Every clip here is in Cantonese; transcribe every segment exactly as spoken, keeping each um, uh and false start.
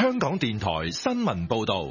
香港電台新聞報道。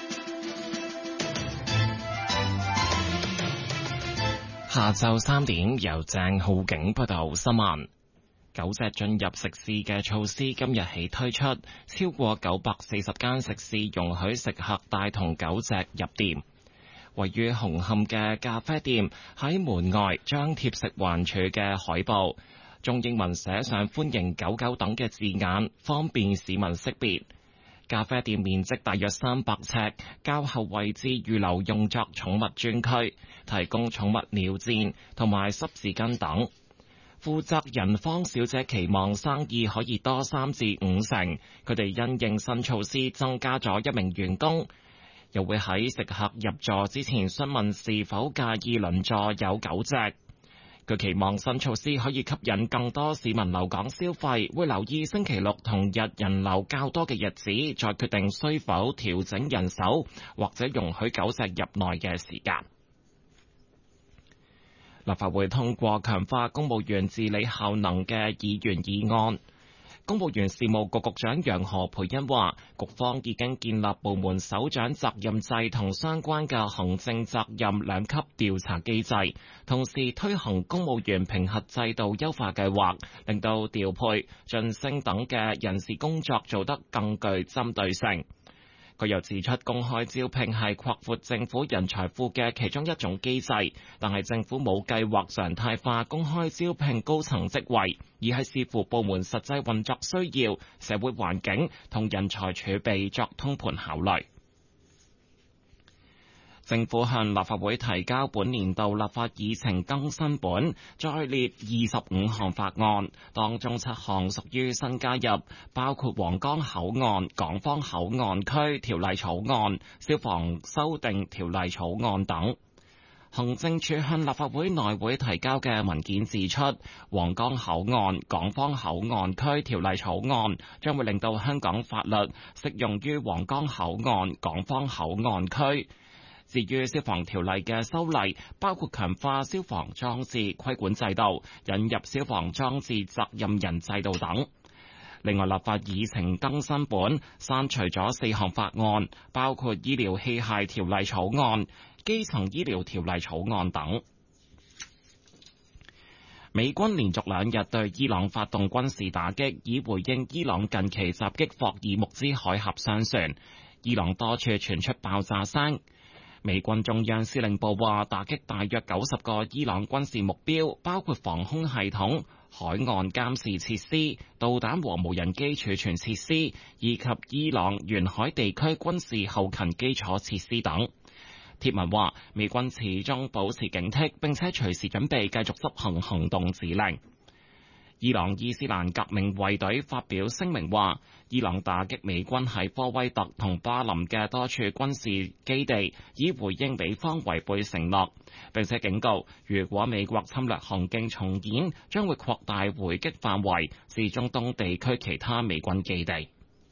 下晝三點，由鄭浩景報道新聞。狗隻進入食肆嘅措施今日起推出，超過九百四十間食肆容許食客帶同狗隻入店。位於紅磡嘅咖啡店喺門外張貼食環署嘅海報，中英文寫上歡迎狗狗等嘅字眼，方便市民識別。咖啡店面積大約三百尺，較後位置預留用作寵物專區，提供寵物尿墊同埋濕紙巾等。負責人方小姐期望生意可以多三至五成，佢哋因應新措施增加咗一名員工，又會喺食客入座之前詢問是否介意鄰座有狗隻。佢期望新措施可以吸引更多市民留港消費，會留意星期六同日人流較多嘅日子，再決定需否調整人手或者容許狗隻入內嘅時間。立法會通過強化公務員治理效能嘅議員議案。公務員事務局局長楊何蓓茵話，局方已經建立部門首長責任制同相關嘅行政責任兩級調查機制，同時推行公務員評核制度優化計劃，令到調配、晉升等嘅人事工作做得更具針對性。佢又指出，公開招聘係擴闊政府人才庫嘅其中一種機制，但係政府冇計劃常態化公開招聘高層職位，而係視乎部門實際運作需要、社會環境同人才儲備作通盤考慮。政府向立法會提交本年度立法議程更新本，再列二十五項法案，當中七項屬於新加入，包括皇崗口岸、港方口岸區條例草案、消防修訂條例草案等。行政署向立法會內會提交嘅文件指出，皇崗口岸、港方口岸區條例草案將會令到香港法律適用於皇崗口岸、港方口岸區。至於消防條例嘅修例，包括強化消防裝置規管制度、引入消防裝置責任人制度等。另外，立法議程更新本刪除咗四項法案，包括醫療器械條例草案、基層醫療條例草案等。美軍連續兩日對伊朗發動軍事打擊，以回應伊朗近期襲擊霍爾木茲海峽商船。伊朗多處傳出爆炸聲。美軍中央司令部話，打擊大約九十個伊朗軍事目標，包括防空系統、海岸監視設施、導彈和無人機儲存設施，以及伊朗沿海地區軍事後勤基礎設施等。貼文話，美軍始終保持警惕，並且隨時準備繼續執行行動指令。伊朗伊斯蘭革命衛隊發表聲明話，伊朗打擊美軍喺科威特同巴林嘅多處軍事基地，以回應美方違背承諾，並且警告，如果美國侵略行徑重演，將會擴大回擊範圍至中東地區其他美軍基地。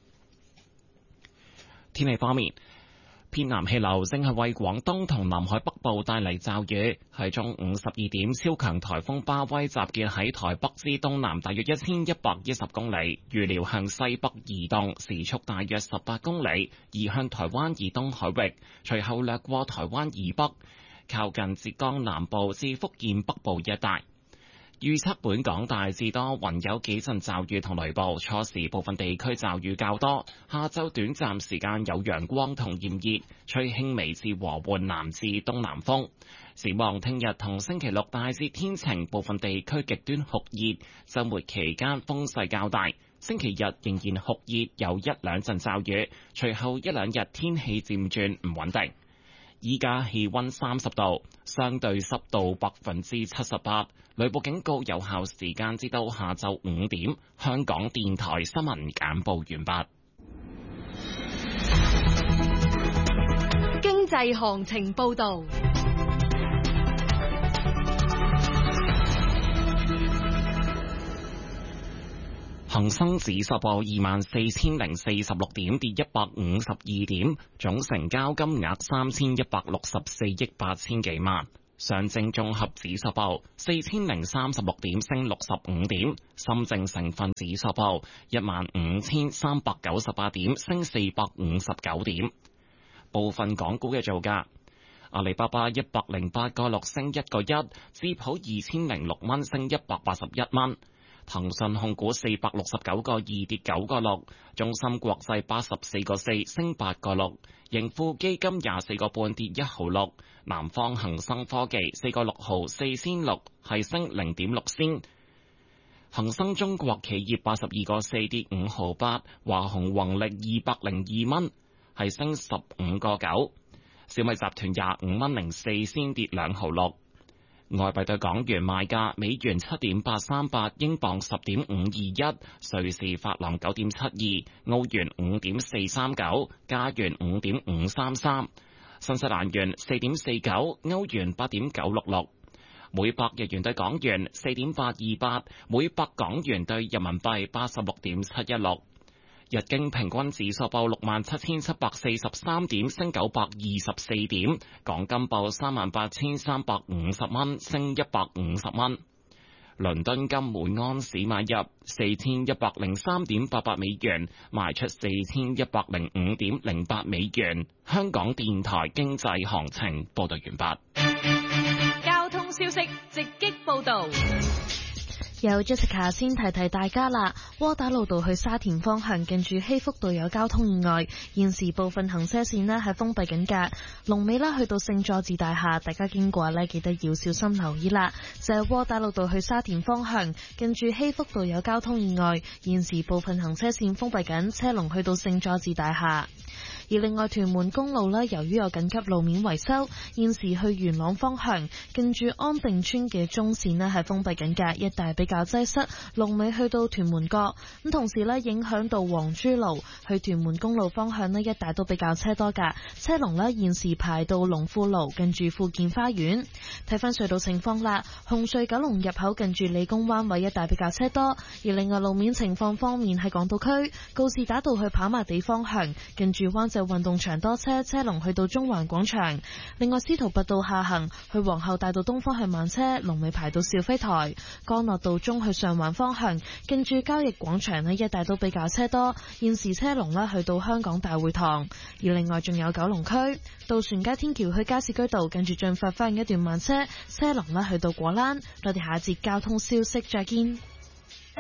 天氣方面，偏南氣流正係為廣東同南海北部帶嚟驟雨。喺中午十二點，超強颱風巴威集結喺台北之東南大約一千一百一十公里，預料向西北移動，時速大約十八公里，移向台灣以東海域，隨後掠過台灣以北，靠近浙江南部至福建北部一帶。預測本港大致多雲，有幾陣驟雨同雷暴，初時部分地區驟雨較多，下晝短暫時間有陽光同炎熱，吹輕微至和緩南至東南風。展望聽日同星期六大致天晴，部分地區極端酷熱，週末期間風勢較大，星期日仍然酷熱，有一兩陣驟雨，隨後一兩日天氣漸轉唔穩定。依家氣溫三十度，相對濕度百分之七十八，雷暴警告有效時間至到下晝五點。香港電台新聞簡報完畢。 經濟行情報道。 恒生指數報二萬四千零四十六點，跌一百五十二點，總成交金額三千一百六十四億八千幾萬。 上證綜合指數報四千零三十六點，升六十五點；深證成分指數報一萬五千三百九十八點，升四百五十九點。部分港股嘅造價：阿里巴巴一百零八個六升一個一，智普二千零六蚊升一百八十一蚊。騰訊控股四百六十九個二跌九個六，中芯國際八十四個四升八個六，盈富基金廿四個半跌一毫六，南方恒生科技四個六毫四仙六係升零點六仙，恒生中國企業八十二個四跌五毫八，華虹宏力二百零二蚊係升十五個九，小米集團廿五蚊零四仙跌兩毫六。外幣對港元賣價：美元七點八三八，英鎊十點五二一，瑞士法郎九點七二，澳元五點四三九，加元五點五三三，新西蘭元四點四九，歐元八點九六六，每百日元對港元四點八二八，每百港元對人民幣八十六點七一六。日經平均指數報六萬七千七百四十三點，升九百二十四點。港金報三萬八千三百五十蚊，升一百五十蚊。倫敦金每安士買入四千一百零三點八八美元，賣出四千一百零五點零八美元。香港電台經濟行情報道完畢。 交通消息直擊報道。 有 Jessica 先提提大家啦，窩打老道去沙田方向近住希福道有交通意外，現時部分行車線呢係封閉緊㗎。龍尾啦去到聖佐治大廈，大家經過呢記得要小心留意啦。就係窩打老道去沙田方向近住希福道有交通意外，現時部分行車線封閉緊，車龍去到聖佐治大廈。而另外屯門公路呢，由於有緊急路面維修，現時去元朗方向近住安定村嘅中線呢係封閉緊㗎，一帶比較擠塞，龍尾去到屯門角。咁同時呢，影響到黃珠路去屯門公路方向呢，一帶都比較車多㗎，車龍呢現時排到龍富路近住富健花園。睇翻隧道情況啦，紅隧九龍入口近住理工灣位一帶比較車多，而另外路面情況方面喺港島區告士打道去跑馬地方向近住灣仔運動場多車，車龍去到中環廣場。另外司徒拔道下行去皇后大道東方向慢車，龍尾排到兆輝台。干諾道中去上環方向近住交易廣場呢一帶都比較車多，現時車龍呢去到香港大會堂。而另外仲有九龍區渡船街天橋去加士居道近住駿發花園一段慢車，車龍呢去到果欄。我哋下一節交通消息再見。